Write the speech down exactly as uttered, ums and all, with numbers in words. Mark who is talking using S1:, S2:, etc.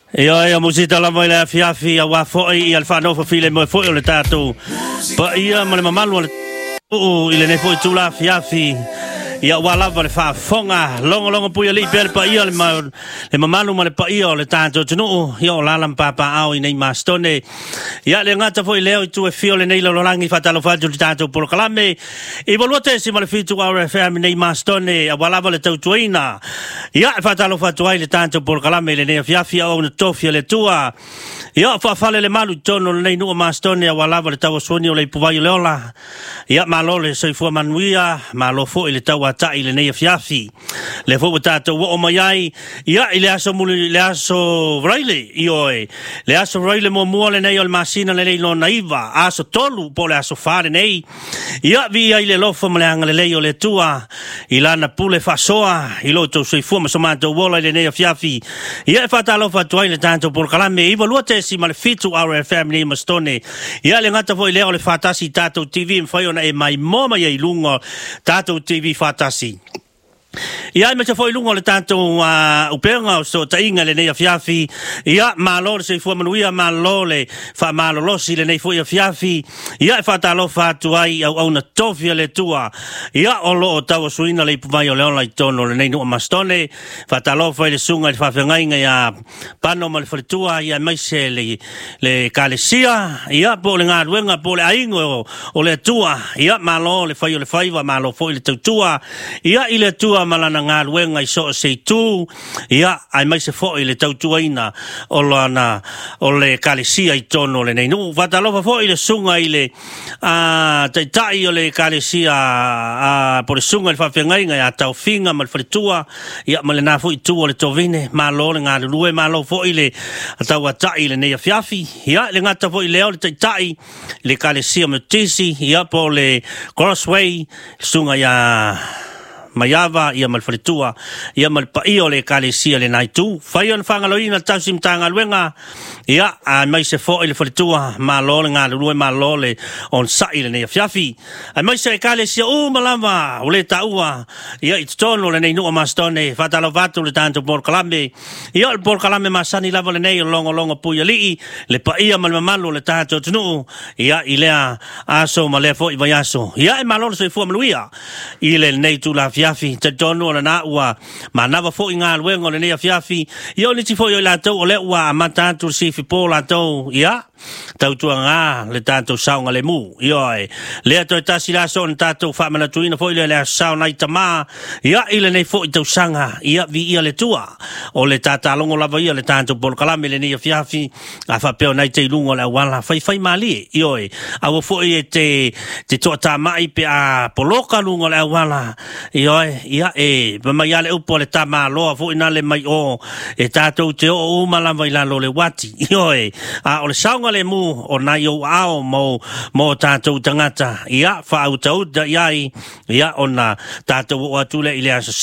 S1: Ia ia musita la mai la fiafi a wa foi i al fano fa file mo foi o le tatu. Pa ia ma le mamalu le o ile ne foi tula fiafi. Ia wa lava le fa fonga longo longo puia li per pa ia le ma le mamalu ma le pa ia le tatu tunu ia la lam papa au i nei mastone. Ia le ngata foi leo tu e fio le nei lo langi fa talo fa tu tatu por kalame. I volute si ma le fitu wa fa nei mastone a wa lava le tautuina. Ia fa talo fa tu ai le tatu por kalame le nei fiafi au na tofia le tua. Ia fa fale le malu tono le nei no mastone a wa lava le tau soni o le puvai le ola. Ia malo le soi fu manuia malo fo le tau ta ile nei fiafi le fo tato o mai ia ile aso muli le aso vraile ioe le aso vraile mo mo le nei o masina le no naiva aso tolu po le aso fare nei ia vi ile lofo mo le anga le leo le tua ilana pule fasoa ilo to sui fu ma somato wola le nei fiafi ia fa talo fa toi le tanto por kalame i volute si mal fitu our family mastone ia le ngata foi le o le fatasi tato T V foi ona e mai moma ia ilungo tato T V fatasi ia me foi lungo le tanto uh, upenga so tainga le nei fiafi ia malo se fu manuia malo le fa malo lo si le nei fu fiafi ia fa talo fa tu ai au una tofia le tua ia o lo tau suina le vai o le ona tono le nei no mastone fa talo fa le sunga fa fengainga ia pano mal fritua ia mai se le le kalesia ia po le ngaruenga po le aingo o le tua ia malo le fa le faiva malo fo le tua ia ile tua malana ngā luenga i so se tu ia ai mai se foi le tautuaina o lana o le kalesia i tono le nei no vatalofa foi le sunga i le a tai tai o le kalesia a por sunga le fafengainga ia tau finga mal fritua ia mal na foi tu o le tovine malo le ngā lue malo foi le tau tai le nei fiafi ia le ngata foi le o le tai tai le kalesia metisi ia po le crossway sunga ia Mayava ia malfritua ia malpaio le kalesia le naitu faion fangaloina tausim tanga luenga ia a mai se fo le fritua malo nga lu malo le on sai le fiafi a mai se kalesia o malava o le taua ia it's tono le nei no mastone fatalo vatu le tanto por kalame ia por kalame masani lava le nei longo longo puia li le paia malmalo le tanto tnu ia ilea aso malefo i vayaso ia e malo se fo maluia ile nei tu la fiafi te tono na na ua manava fo inga luengo le nei fiafi io ni ti fo yo la to o le ua mata tu si fi po la to ia tau tuanga le tanto saunga le mu io e le to tasi la son tato fa mana tuina fo le la sauna i tama ia ile nei fo i tau sanga ia vi ia le tua o le tata longo la ia le tanto por kalame le nei fiafi a fa pe ona te lungo la wala fai fai mali io e a fo i te te to ta mai pe a poloka lungo la wala io e ia e ma ia le upo le tama lo fo ina le mai o e tato te o mala vai la lo le wati io e a o le saunga le mu o na yo ao mo mo tato tangata ia fa auto da ia ia ona tato o atule ile